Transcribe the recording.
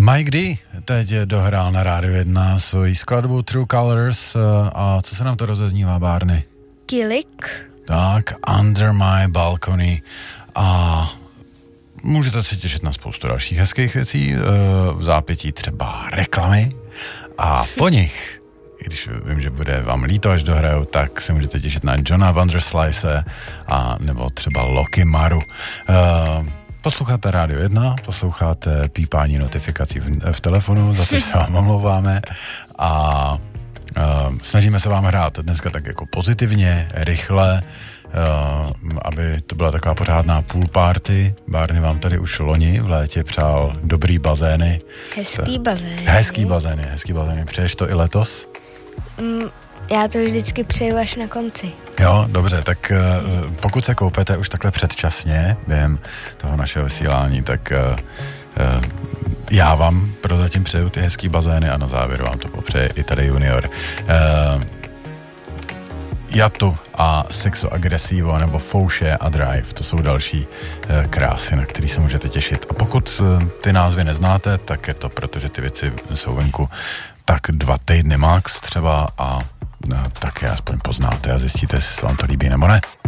Mike D. teď dohrál na Rádiu 1 svojí skladbu True Colors a co se nám to rozeznívá, Barney? Kilik. Tak, Under My Balcony a můžete se těšit na spoustu dalších hezkých věcí, v zápětí třeba reklamy a po nich, i když vím, že bude vám líto, až dohraju, tak se můžete těšit na Johna Vanderslice a nebo třeba Loki Maru. Posloucháte Rádio 1, posloucháte pípání notifikací v telefonu, za to se vám omlouváme a snažíme se vám hrát dneska tak jako pozitivně, rychle, aby to byla taková pořádná pool party. Barney vám tady už loni v létě přál dobrý bazény. Hezký bazény. Přeješ to i letos? Já to vždycky přeju až na konci. Jo, dobře, tak pokud se koupete už takhle předčasně během toho našeho vysílání, tak já vám prozatím přeju ty hezký bazény a na závěr vám to popřeje i tady junior. Jatu a Sexo Agresivo nebo Fouše a Drive, to jsou další krásy, na který se můžete těšit. A pokud ty názvy neznáte, tak je to proto, že ty věci jsou venku tak 2 týdny max třeba a tak je aspoň poznáte a zjistíte, jestli se vám to líbí nebo ne.